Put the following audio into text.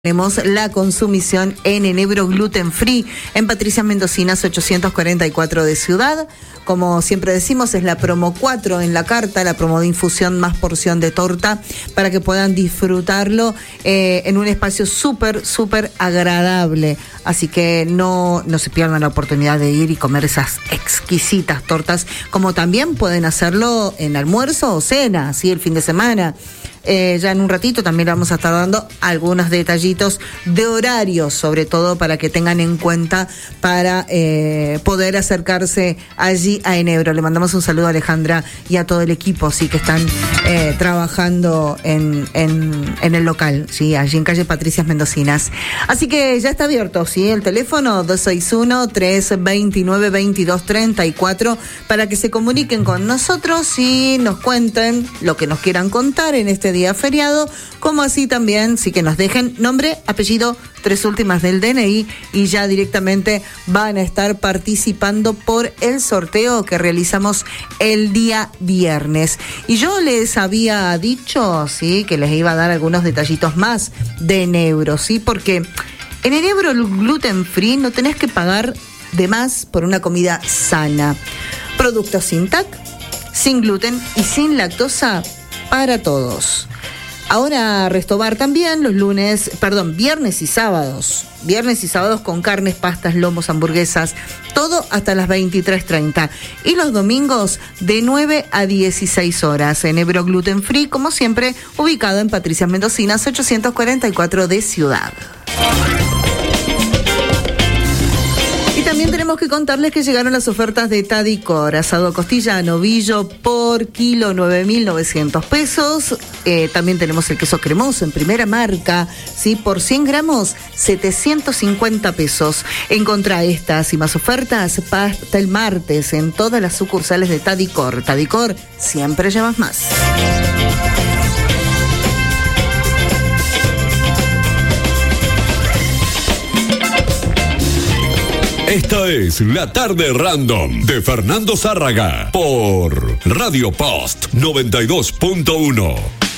Tenemos la consumición en enebro gluten free en Patricia Mendocinas 844 de Ciudad. Como siempre decimos, es la promo 4 en la carta, la promo de infusión más porción de torta, para que puedan disfrutarlo en un espacio súper agradable. Así que no se pierdan la oportunidad de ir y comer esas exquisitas tortas, como también pueden hacerlo en almuerzo o cena, así el fin de semana. Ya en un ratito también vamos a estar dando algunos detallitos de horarios, sobre todo para que tengan en cuenta para poder acercarse allí a Enebro. Le mandamos un saludo a Alejandra y a todo el equipo, sí, que están trabajando en el local, sí, allí en calle Patricias Mendocinas. Así que ya está abierto, sí, el teléfono 261-329-2234 para que se comuniquen con nosotros y nos cuenten lo que nos quieran contar en este día feriado, como así también, sí, que nos dejen nombre, apellido, 3 últimas del DNI y ya directamente van a estar participando por el sorteo que realizamos el día viernes. Y yo les había dicho, sí, que les iba a dar algunos detallitos más de Enebro, sí, porque en Enebro gluten free no tenés que pagar de más por una comida sana. Productos sin TAC, sin gluten y sin lactosa para todos. Ahora Restobar también los viernes y sábados con carnes, pastas, lomos, hamburguesas, todo hasta las 23:30. Y los domingos de 9 a 16 horas. Enebro gluten free, como siempre, ubicado en Patricias Mendocinas 844 de Ciudad. También tenemos que contarles que llegaron las ofertas de Tadicor, asado a costilla a novillo por kilo 9.900 pesos. También tenemos el queso cremoso en primera marca, ¿sí? Por 100 gramos, 750 pesos. Encontrá estas y más ofertas hasta el martes en todas las sucursales de Tadicor. Tadicor, siempre llevas más. Esta es La Tarde Random de Fernando Zárraga por Radio Post 92.1.